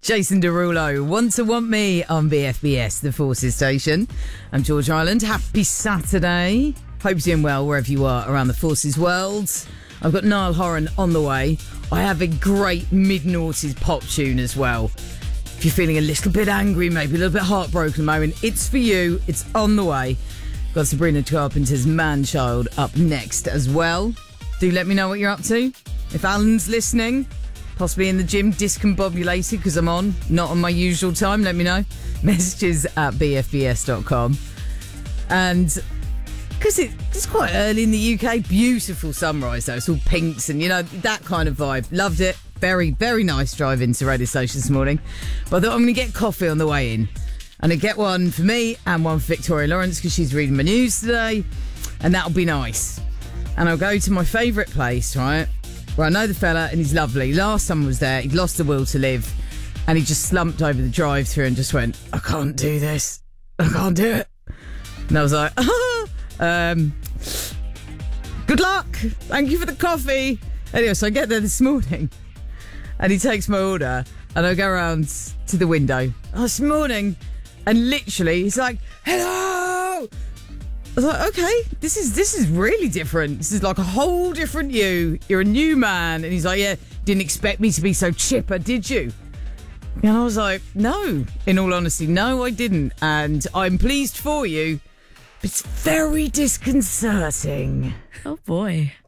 Jason Derulo, Want to Want Me on BFBS, the Forces station. I'm George Ireland. Happy Saturday. Hope you're doing well wherever you are around the Forces world. I've got Niall Horan on the way. I have a great mid-noughties pop tune as well. If you're feeling a little bit angry, maybe a little bit heartbroken at the moment, it's for you. It's on the way. Got Sabrina Carpenter's Man-Child up next as well. Do let me know what you're up to. If Alan's listening, possibly in the gym, discombobulated because I'm not on my usual time, let me know. Messages at bfbs.com. And because it's quite early in the UK, beautiful sunrise though. It's all pinks and, that kind of vibe. Loved it. Very, very nice drive into Radio Station this morning. But I thought I'm going to get coffee on the way in. And I get one for me and one for Victoria Lawrence because she's reading my news today. And that'll be nice. And I'll go to my favourite place, right? Where I know the fella and he's lovely. Last time I was there, he'd lost the will to live. And he just slumped over the drive-thru and just went, I can't do this. I can't do it. And I was like, good luck. Thank you for the coffee. Anyway, so I get there this morning and he takes my order and I go around to the window. This morning, and literally he's like, hello. I was like, okay, this is really different. This is like a whole different you. You're a new man. And he's like, yeah, didn't expect me to be so chipper, did you? And I was like, no, in all honesty, no, I didn't. And I'm pleased for you. But it's very disconcerting. Oh, boy.